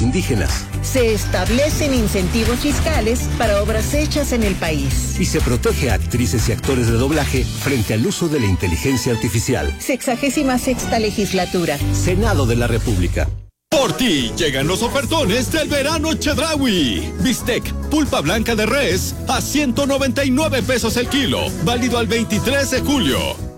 indígenas. Se establecen incentivos fiscales para obras hechas en el país. Y se protege a actrices y actores de doblaje frente al uso de la inteligencia artificial. 66ª legislatura. Senado de la República. Por ti llegan los ofertones del verano Chedraui. Bistec, pulpa blanca de res a 199 pesos el kilo. Válido al 23 de julio.